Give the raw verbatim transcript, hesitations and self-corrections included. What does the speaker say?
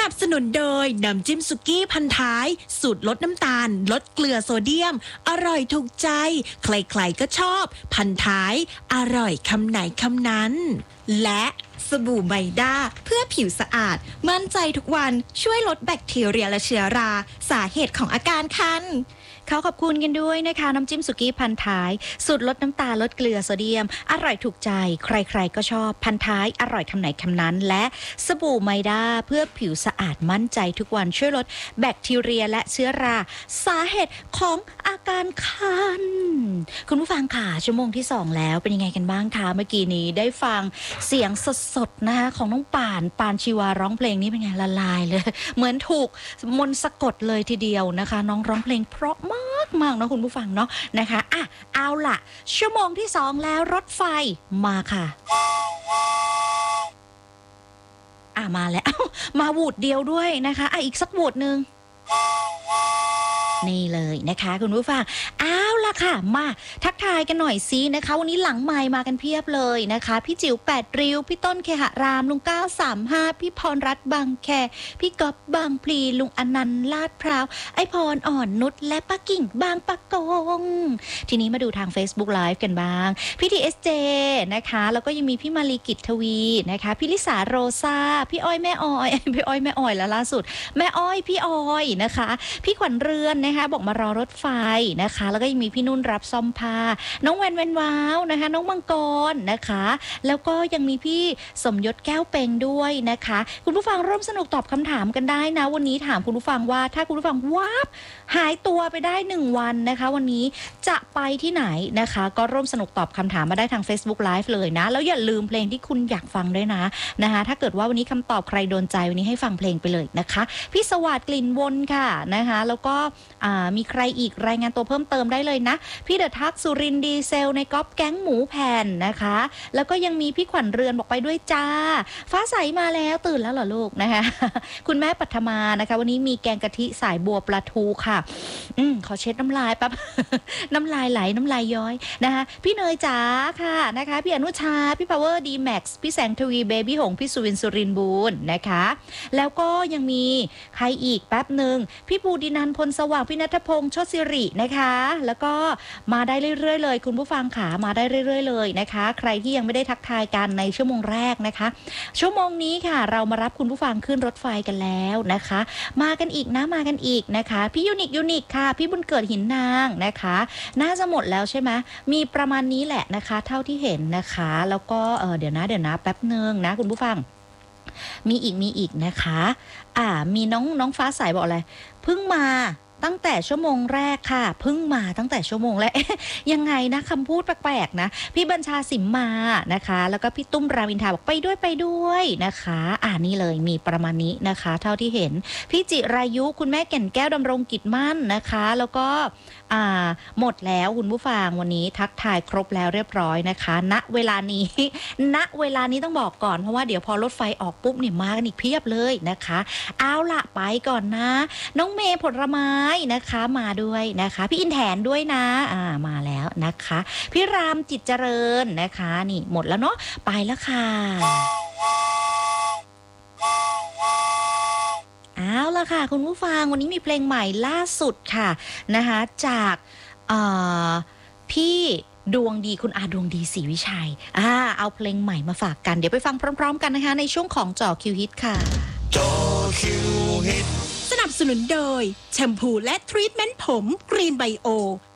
นับสนุนโดยน้ำจิ้มสุกี้พันท้ายสูตรลดน้ำตาลลดเกลือโซเดียมอร่อยถูกใจใครๆก็ชอบพันท้ายอร่อยคำไหนคำนั้นและสบู่ไมด้าเพื่อผิวสะอาดมั่นใจทุกวันช่วยลดแบคทีเรียและเชื้อราสาเหตุของอาการคันขอขอบคุณกันด้วยนะคะน้ำจิ้มสุกี้พันท้ายสูตรลดน้ำตาลลดเกลือโซเดียมอร่อยถูกใจใครๆก็ชอบพันท้ายอร่อยคำไหนคำนั้นและสบู่ไมด้าเพื่อผิวสะอาดมั่นใจทุกวันช่วยลดแบคทีเรียและเชื้อราสาเหตุของอาการคันคุณผู้ฟังค่ะชั่วโมงที่สองแล้วเป็นยังไงกันบ้างคะเมื่อกี้นี้ได้ฟังเสียงสดๆนะคะของน้องป่านปานชีวาร้องเพลงนี้เป็นไงละลายเลยเหมือนถูกมนต์สะกดเลยทีเดียวนะคะน้องร้องเพลงเพราะมากมากนะคุณผู้ฟังเนาะนะคะอ่ะเอาล่ะชั่วโมงที่สองแล้วรถไฟมาค่ะอ่ะมาแล้วมาวูดเดียวด้วยนะคะอ่ะอีกสักวูดนึงนี่เลยนะคะคุณผู้ฟังเอาล่ะค่ะมาทักทายกันหน่อยซินะคะวันนี้หลังไมค์มากันเพียบเลยนะคะพี่จิ๋วแปดริ้วพี่ต้นเคหรามลุงเก้าสามห้าพี่พรรัตน์บางแคพี่ก๊อฟบางพลีลุงอนันต์ลาดพร้าวไอพรอ่อนนุชและป้ากิ่งบางปะกงทีนี้มาดูทาง Facebook Live กันบ้างพี่ทีเอสเจนะคะแล้วก็ยังมีพี่มาลีกิจทวีนะคะพี่ลิสาโรซาพี่อ้อยแม่อ้อยพี่อ้อยแม่อ้อยแล้วล่าสุดแม่อ้อยพี่อ้อยนะคะพี่ขวัญเรือนนะคะบอกมารอรถไฟนะคะแล้วก็ยังมีพี่นุ่นรับซ่อมผ้าน้องแวนแวนว้าวนะคะน้องมังกรนะคะแล้วก็ยังมีพี่สมยศแก้วเปงด้วยนะคะคุณผู้ฟังร่วมสนุกตอบคำถามกันได้นะวันนี้ถามคุณผู้ฟังว่าถ้าคุณผู้ฟังวาบหายตัวไปได้หนึ่งวันนะคะวันนี้จะไปที่ไหนนะคะก็ร่วมสนุกตอบคำถามมาได้ทาง Facebook Live เลยนะแล้วอย่าลืมเพลงที่คุณอยากฟังด้วยนะนะคะถ้าเกิดว่าวันนี้คำตอบใครโดนใจวันนี้ให้ฟังเพลงไปเลยนะคะพี่สวัสดิ์กลิ่นวนค่ะนะคะแล้วก็มีใครอีกรายงานตัวเพิ่มเติมได้เลยนะพี่เดอะทักสุรินดีเซลในก๊อปแก๊งหมูแผ่นนะคะแล้วก็ยังมีพี่ขวัญเรือนบอกไปด้วยจ้าฟ้าใสมาแล้วตื่นแล้วเหรอลูกนะคะคุณแม่ปัทมานะคะวันนี้มีแกงกะทิสายบัวปลาทูค่ะอืมขอเช็ดน้ำลายแป๊บ น้ำลายไหลน้ำลายย้อยนะคะพี่เนยจ๋าค่ะนะคะพี่อนุชาพี่พาวเวอร์ดีแม็กซ์พี่แสงทวีเบบี้หงพี่สุวินสุรินบูรณ์นะคะแล้วก็ยังมีใครอีกแป๊บหนึ่งพี่ปูดินันพลสว่างพี่ณัฐพงษ์โชติสิรินะคะแล้วก็มาได้เรื่อยๆเลยคุณผู้ฟังค่ะมาได้เรื่อยๆเลยนะคะใครที่ยังไม่ได้ทักทายกันในชั่วโมงแรกนะคะชั่วโมงนี้ค่ะเรามารับคุณผู้ฟังขึ้นรถไฟกันแล้วนะคะมากันอีกนะมากันอีกนะคะพี่ยูนิคยูนิคค่ะพี่บุญเกิดหินนางนะคะน่าจะหมดแล้วใช่ไหมมีประมาณนี้แหละนะคะเท่าที่เห็นนะคะแล้วก็เออเดี๋ยวนะเดี๋ยวนะแป๊บนึงนะคุณผู้ฟังมีอีกมีอีกนะคะอ่ามีน้องน้องฟ้าใสบอกอะไรเพิ่งมาตั้งแต่ชั่วโมงแรกค่ะเพิ่งมาตั้งแต่ชั่วโมงแรก ยังไงนะคำพูดแปลกๆนะพี่บัญชาสิมมานะคะแล้วก็พี่ตุ้มราวินทาบอกไปด้วยไปด้วยนะคะอ่านี่เลยมีประมาณนี้นะคะเท่าที่เห็นพี่จิรายุคุณแม่แก่นแก้วดำรงกิจมั่นนะคะแล้วก็อ่าหมดแล้วคุณผู้ฟังวันนี้ทักทายครบแล้วเรียบร้อยนะคะณเวลานี้ ณเวลานี้ต้องบอกก่อนเพราะว่าเดี๋ยวพอรถไฟออกปุ๊บเนี่ยมากันอีกเพียบเลยนะคะเอาล่ะไปก่อนนะน้องเมย์ผลไม้นะคะมาด้วยนะคะพี่อินแถนด้วยนะอ่ามาแล้วนะคะพี่รามจิตเจริญนะคะนี่หมดแล้วเนาะไปแล้วค่ะเอาล่ะค่ะคุณผู้ฟังวันนี้มีเพลงใหม่ล่าสุดค่ะนะคะจากเอ่อพี่ดวงดีคุณอาดวงดีศรีวิชัยอ่าเอาเพลงใหม่มาฝากกันเดี๋ยวไปฟังพร้อมๆกันนะคะในช่วงของจ่อคิวฮิตค่ะจ่อคิวฮิตสนับสนุนโดยแชมพูและทรีทเมนต์ผมกรีนไบโอ